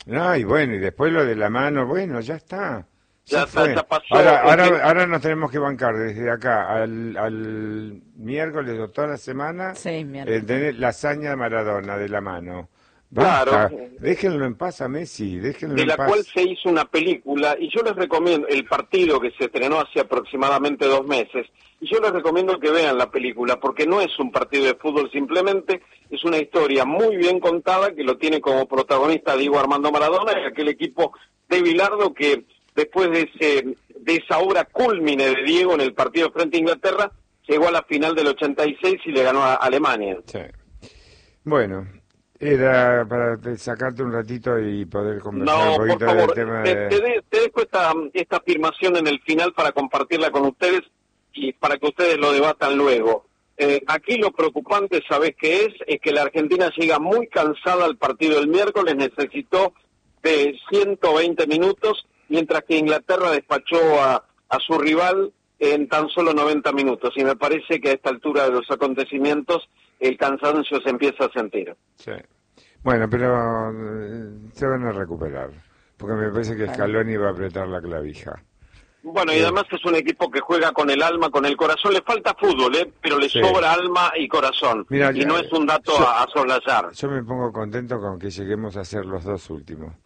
No, y bueno, y después lo de la mano, bueno, ya está. Ya Ya está, fue. ya pasó. Ahora nos tenemos que bancar desde acá al miércoles de toda la semana, Sí, miércoles. tener la hazaña de Maradona de la mano. Claro, Basta, déjenlo en paz a Messi, déjenlo de en la cual paz. se hizo una película, y yo les recomiendo el partido que se estrenó hace aproximadamente 2 meses, y yo les recomiendo que vean la película, porque no es un partido de fútbol simplemente, es una historia muy bien contada, que lo tiene como protagonista Diego Armando Maradona, y aquel equipo de Bilardo que después de esa obra cúlmine de Diego en el partido frente a Inglaterra, llegó a la final del 86 y le ganó a Alemania. Sí. Bueno, era para sacarte un ratito y poder conversar un No, por poquito del favor, tema de... te dejo esta afirmación en el final para compartirla con ustedes y para que ustedes lo debatan luego. Aquí lo preocupante, ¿sabés qué es? Es que la Argentina llega muy cansada al partido del miércoles, necesitó de 120 minutos, mientras que Inglaterra despachó a su rival en tan solo 90 minutos. Y me parece que a esta altura de los acontecimientos el cansancio se empieza a sentir. Sí. Bueno, pero se van a recuperar, porque me parece que Ojalá. Scaloni va a apretar la clavija. Bueno, y Eh, además es un equipo que juega con el alma, con el corazón. Le falta fútbol, pero le sí. sobra alma y corazón. Mira, Y no es un dato yo, a soslayar. yo me pongo contento con que lleguemos a ser los dos últimos.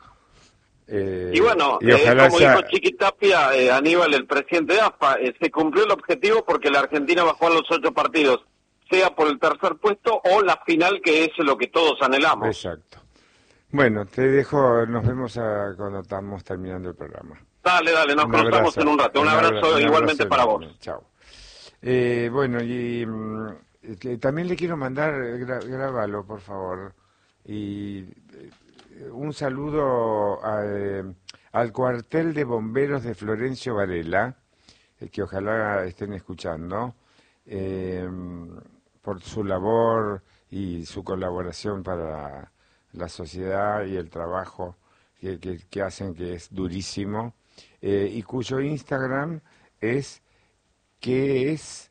Y bueno, Y ojalá como dijo sea... Chiquitapia, Aníbal, el presidente de AFA, se cumplió el objetivo porque la Argentina bajó a los 8 partidos, sea por el tercer puesto o la final, que es lo que todos anhelamos. Exacto. Bueno, te dejo, nos vemos cuando estamos terminando el programa. Dale, dale, nos cruzamos en un rato. Un abrazo Un igualmente abrazo para vos. enorme. Chao. Bueno, y que también le quiero mandar, grábalo, por favor, y un saludo al cuartel de bomberos de Florencio Varela, que ojalá estén escuchando, eh, por su labor y su colaboración para la sociedad y el trabajo que hacen, que es durísimo, y cuyo Instagram es que es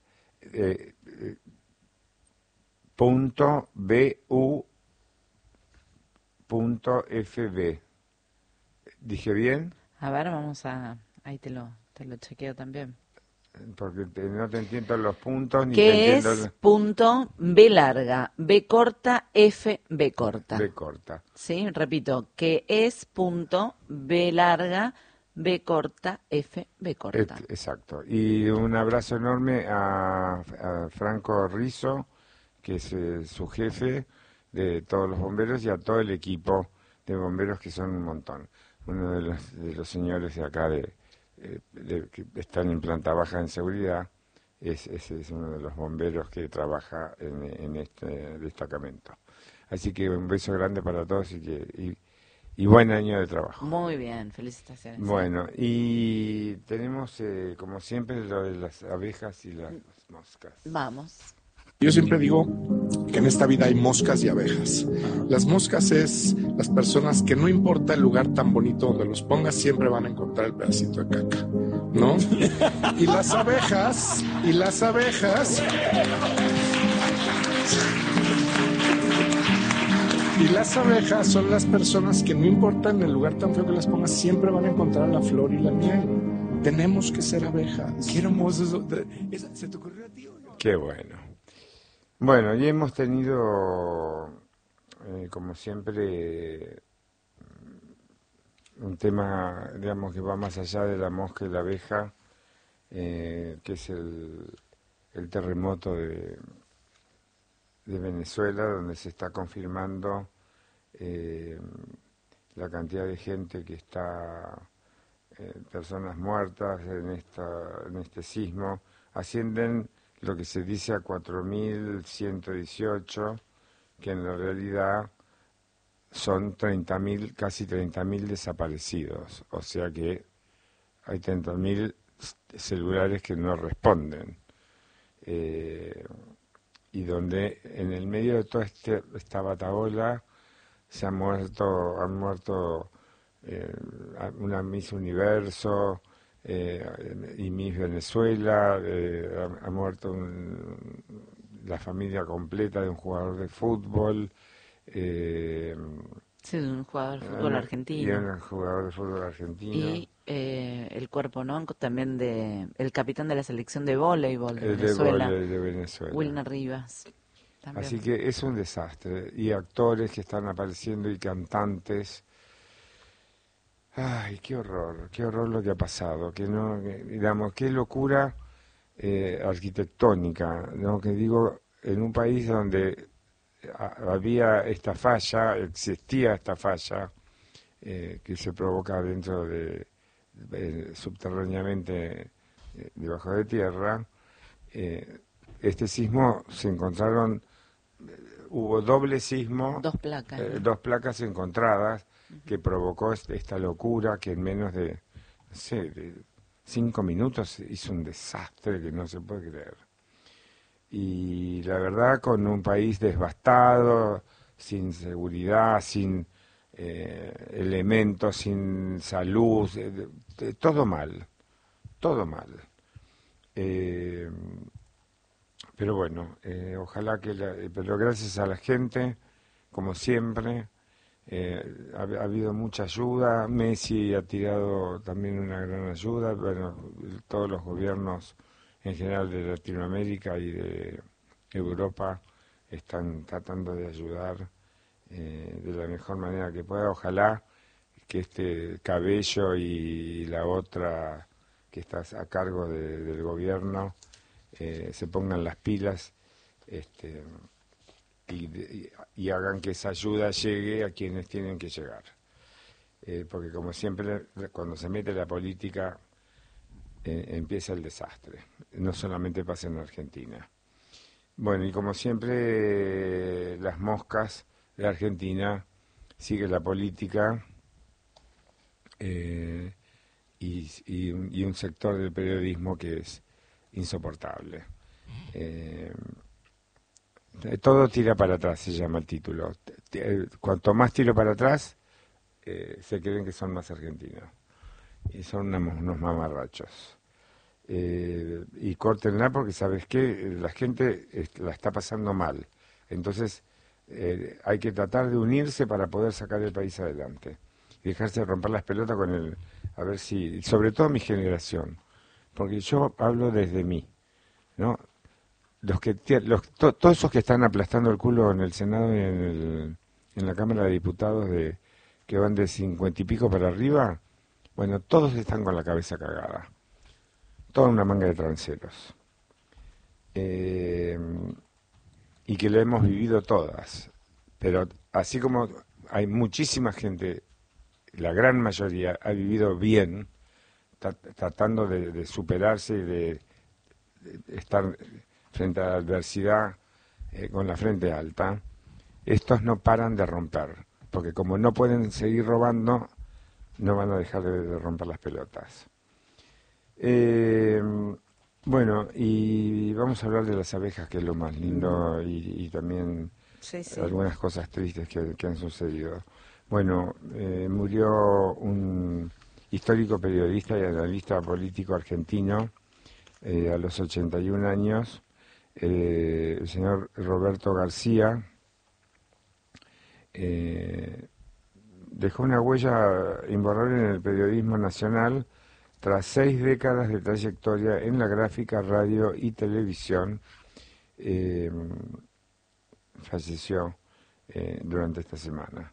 punto bu punto fb. ¿Dije bien? A ver, vamos a... Ahí te lo chequeo también. Porque no te entiendo los puntos ni te ¿Qué entiendo es punto B larga, B corta, F, B B corta? corta. Sí, repito, ¿qué es punto B larga, B corta, F, B corta? Exacto. Y un abrazo enorme a Franco Rizzo, que es su jefe de todos los bomberos, y a todo el equipo de bomberos, que son un montón. Uno de los señores de acá que están en planta baja en seguridad es uno de los bomberos que trabaja en este destacamento. Así que un beso grande para todos y buen año de trabajo. Muy bien, felicitaciones. Bueno, y tenemos, como siempre, lo de las abejas y las moscas. Vamos. Yo siempre digo que en esta vida hay moscas y abejas. Las moscas es las personas que no importa el lugar tan bonito donde los pongas, siempre van a encontrar el pedacito de caca, ¿no? Y las abejas, son las personas que no importa en el lugar tan feo que las pongas, siempre van a encontrar la flor y la miel. Tenemos que ser abejas. Qué hermoso eso. ¿Se te ocurrió a ti o no? Qué bueno. Bueno, y hemos tenido, como siempre, un tema, digamos, que va más allá de la mosca y la abeja, que es el terremoto de Venezuela, donde se está confirmando la cantidad de gente que está, personas muertas en este sismo. Ascienden lo que se dice a 4.118, que en la realidad son 30.000, casi 30.000 desaparecidos. O sea que hay 30.000 celulares que no responden. Y donde en el medio de toda esta batahola han muerto una Miss Universo, y Miss Venezuela, ha muerto la familia completa de un jugador de fútbol, Sí, un jugador de fútbol Y argentino. un jugador de fútbol argentino. Y el cuerpo, ¿no? También de el capitán de la selección de voleibol de El de Venezuela, vóley de Venezuela. Wilner Rivas. También. Así que es un desastre. Y actores que están apareciendo y cantantes. Ay, qué horror lo que ha pasado. Digamos, qué locura arquitectónica, ¿no? Que digo, en un país donde había esta falla, existía esta falla que se provoca dentro subterráneamente debajo de tierra. Este sismo se encontraron, hubo doble sismo, Dos placas, ¿no? dos placas encontradas que provocó esta locura que en menos de, no sé, de 5 minutos hizo un desastre que no se puede creer. Y la verdad, con un país devastado, sin seguridad, sin elementos, sin salud, todo mal, todo mal. Pero bueno, ojalá pero gracias a la gente, como siempre, ha habido mucha ayuda. Messi ha tirado también una gran ayuda. Bueno, todos los gobiernos en general de Latinoamérica y de Europa están tratando de ayudar de la mejor manera que pueda. Ojalá que este Cabello y la otra que está a cargo del gobierno se pongan las pilas y hagan que esa ayuda llegue a quienes tienen que llegar. Porque como siempre, cuando se mete la política, empieza el desastre. No solamente pasa en Argentina. Bueno, y como siempre, las moscas de Argentina sigue la política y un sector del periodismo que es insoportable. Todo tira para atrás, se llama el título. Cuanto más tiro para atrás, se creen que son más argentinos. Y son unos mamarrachos. Y córtenla porque, ¿sabes qué? La gente la está pasando mal. Entonces, hay que tratar de unirse para poder sacar el país adelante. Y dejarse de romper las pelotas a ver si, sobre todo mi generación. Porque yo hablo desde mí, ¿no? Todos esos que están aplastando el culo en el Senado y en la Cámara de Diputados que van de 50 y pico para arriba, bueno, todos están con la cabeza cagada. Toda una manga de transeros. Y que lo hemos vivido todas. Pero así como hay muchísima gente, la gran mayoría ha vivido bien, tratando de superarse y de estar frente a la adversidad con la frente alta, estos no paran de romper, porque como no pueden seguir robando, no van a dejar de romper las pelotas. Bueno, y vamos a hablar de las abejas, que es lo más lindo, y también Sí. algunas cosas tristes que han sucedido. Bueno, murió un histórico periodista y analista político argentino a los 81 años, el señor Roberto García. Dejó una huella imborrable en el periodismo nacional tras 6 décadas de trayectoria en la gráfica, radio y televisión. Falleció durante esta semana.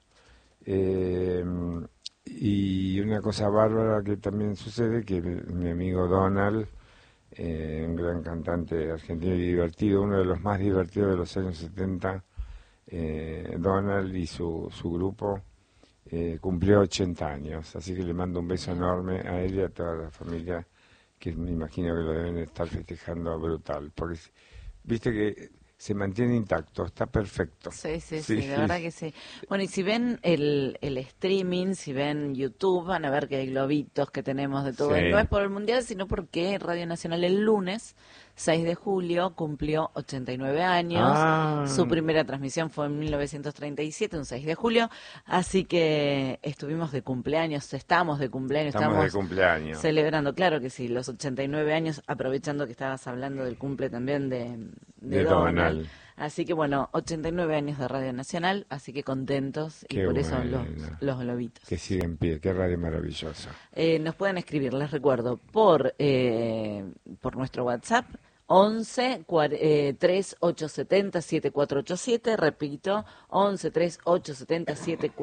Y una cosa bárbara que también sucede, que mi amigo Donald, un gran cantante argentino y divertido, uno de los más divertidos de los años 70, Donald y su grupo, cumplió 80 años, así que le mando un beso enorme a él y a toda la familia, que me imagino que lo deben estar festejando brutal, porque viste que se mantiene intacto, está perfecto. Sí, de verdad que sí. Bueno, y si ven el streaming, si ven YouTube, van a ver que hay globitos que tenemos de todo. Sí. No es por el Mundial, sino porque Radio Nacional el lunes 6 de julio cumplió 89 años. Su primera transmisión fue en 1937, un 6 de julio. Así que estuvimos de cumpleaños, estamos de cumpleaños. Estamos de cumpleaños. Celebrando, claro que sí, los 89 años, aprovechando que estabas hablando del cumple también de Donald. Así que bueno, 89 años de Radio Nacional, así que contentos y Qué por eso bueno. los globitos. Que sigue en pie, qué radio maravillosa. Nos pueden escribir, les recuerdo, por nuestro WhatsApp, 11 3870 7487, repito, 11 3870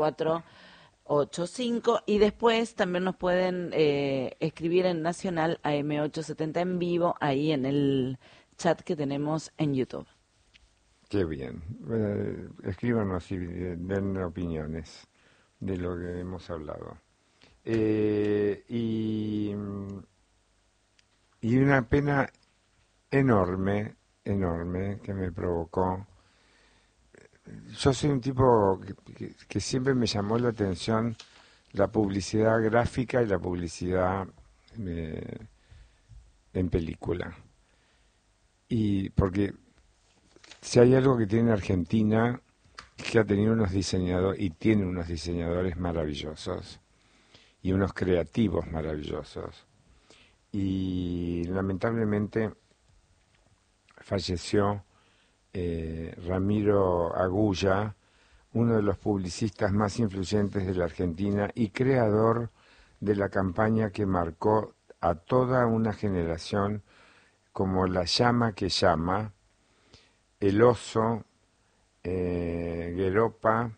7485, y después también nos pueden escribir en Nacional AM870 en vivo, ahí en el chat que tenemos en YouTube. Qué bien. Escríbanos y den opiniones de lo que hemos hablado. Y una pena enorme que me provocó. Yo soy un tipo que siempre me llamó la atención la publicidad gráfica y la publicidad en película. Y porque si hay algo que tiene Argentina, que ha tenido unos diseñadores, y tiene unos diseñadores maravillosos, y unos creativos maravillosos. Y lamentablemente falleció Ramiro Agulla, uno de los publicistas más influyentes de la Argentina y creador de la campaña que marcó a toda una generación, como La llama que llama, El oso, Geropa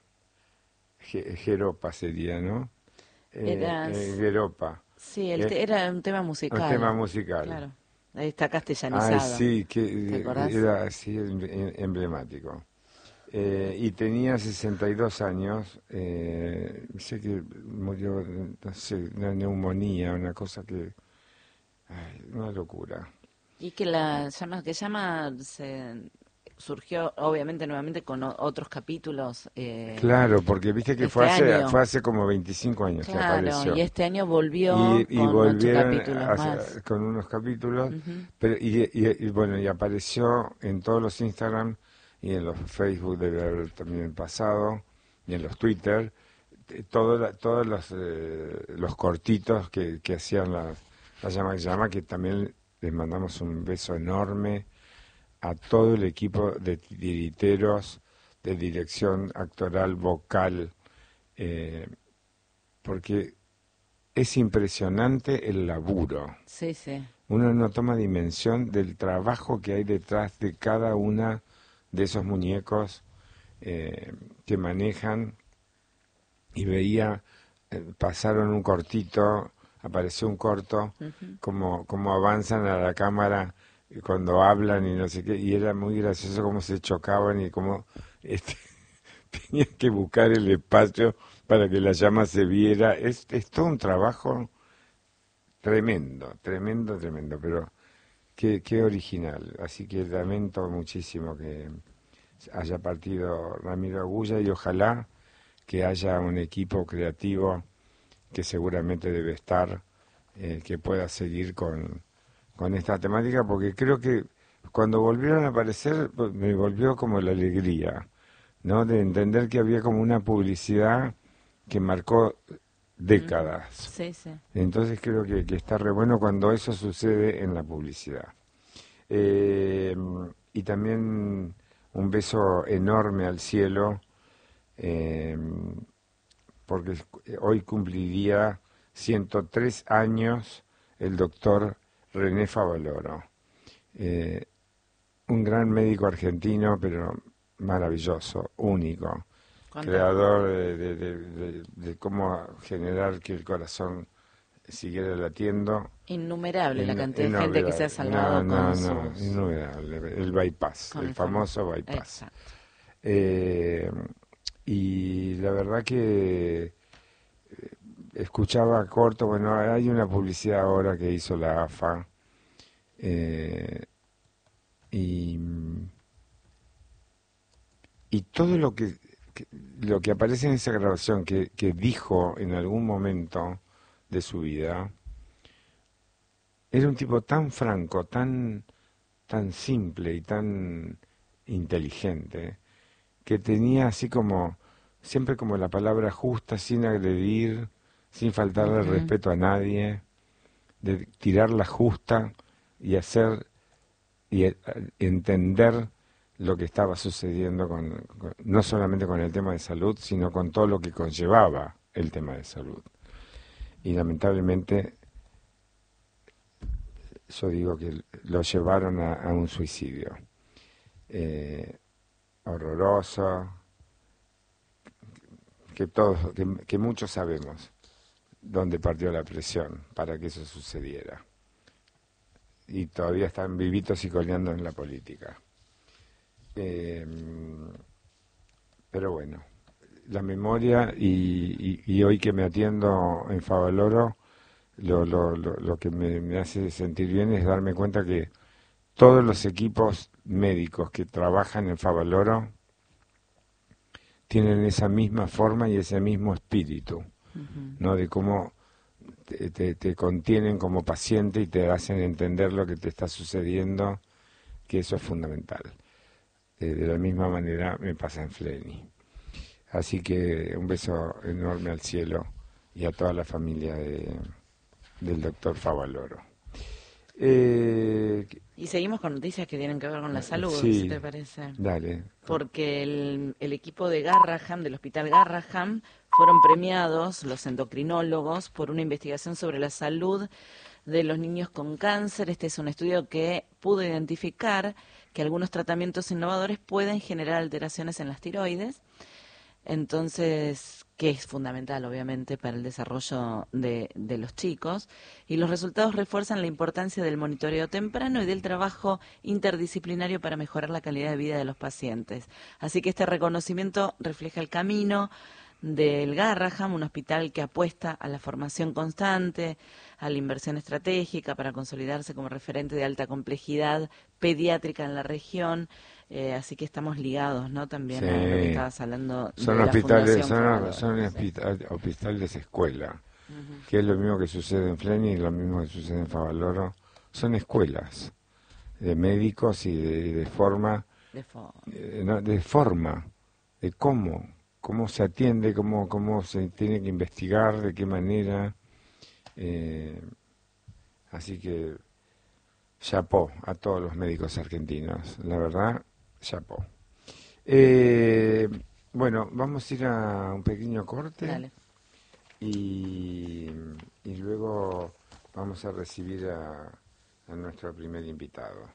sería, ¿no? Geropa. Sí, era un tema musical. Un tema musical. Claro, ahí está castellanizado. Sí, ¿Te que acordás? era así emblemático. Y tenía 62 años, sé que murió, no sé, una neumonía, una cosa que... una locura. Y que la llama surgió obviamente nuevamente con otros capítulos. Claro, porque viste que fue año. hace como 25 años que apareció. Claro, y este año volvió y con 8 volvieron capítulos más. con unos capítulos, Ujú. pero y bueno, y apareció en todos los Instagram y en los Facebook, debe haber también pasado, y en los Twitter, todos los cortitos que hacían la llama que llama, que también les mandamos un beso enorme a todo el equipo de titiriteros, de dirección actoral, vocal, porque es impresionante el laburo. Sí, sí. Uno no toma dimensión del trabajo que hay detrás de cada una de esos muñecos que manejan. Y veía, pasaron un cortito, apareció un corto, como avanzan a la cámara cuando hablan y no sé qué, y era muy gracioso cómo se chocaban y cómo tenían que buscar el espacio para que la llama se viera. Es todo un trabajo tremendo, pero qué original. Así que lamento muchísimo que haya partido Ramiro Agulla, y ojalá que haya un equipo creativo que seguramente debe estar, que pueda seguir con esta temática, porque creo que cuando volvieron a aparecer me volvió como la alegría, ¿no? De entender que había como una publicidad que marcó décadas. Sí, sí. Entonces creo que está re bueno cuando eso sucede en la publicidad. Y también un beso enorme al cielo, porque hoy cumpliría 103 años el doctor René Favaloro, un gran médico argentino, pero maravilloso, único, creador de cómo generar que el corazón siguiera latiendo. Innumerable la cantidad de gente que se ha salvado innumerable, el bypass, el famoso bypass. Y la verdad que escuchaba corto, bueno, hay una publicidad ahora que hizo la AFA, y todo lo que aparece en esa grabación que dijo en algún momento de su vida, era un tipo tan franco, tan simple y tan inteligente, que tenía así como siempre como la palabra justa, sin agredir, sin faltarle el respeto a nadie, de tirar la justa y hacer y entender lo que estaba sucediendo no solamente con el tema de salud, sino con todo lo que conllevaba el tema de salud. Y lamentablemente, yo digo que lo llevaron a un suicidio. Horroroso, que muchos sabemos dónde partió la presión para que eso sucediera. Y todavía están vivitos y coleando en la política. Pero bueno, la memoria y hoy que me atiendo en Favaloro, lo que me hace sentir bien es darme cuenta que todos los equipos médicos que trabajan en Favaloro tienen esa misma forma y ese mismo espíritu, ¿no? De cómo te contienen como paciente y te hacen entender lo que te está sucediendo, que eso es fundamental. De la misma manera me pasa en Fleni. Así que un beso enorme al cielo y a toda la familia del doctor Favaloro. Y seguimos con noticias que tienen que ver con la salud, sí, si te parece. Dale. Porque el equipo de Garraham, del Hospital Garraham, fueron premiados, los endocrinólogos, por una investigación sobre la salud de los niños con cáncer. Este es un estudio que pudo identificar que algunos tratamientos innovadores pueden generar alteraciones en las tiroides. Entonces, que es fundamental, obviamente, para el desarrollo de los chicos. Y los resultados refuerzan la importancia del monitoreo temprano y del trabajo interdisciplinario para mejorar la calidad de vida de los pacientes. Así que este reconocimiento refleja el camino del Garraham, un hospital que apuesta a la formación constante, a la inversión estratégica para consolidarse como referente de alta complejidad pediátrica en la región. Así que estamos ligados, ¿no? También Sí. a lo que estabas hablando Son de hospitales, la Fundación Favaloro. hospitales escuela, que es lo mismo que sucede en Fleni y lo mismo que sucede en Favaloro. Son escuelas de médicos y de forma, de cómo se atiende, cómo se tiene que investigar, de qué manera. Así que chapó a todos los médicos argentinos, la verdad, chapó. Bueno, vamos a ir a un pequeño corte. Dale. Y luego vamos a recibir a nuestro primer invitado.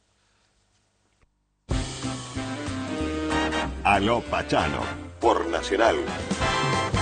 Aló Pachano, por Nacional.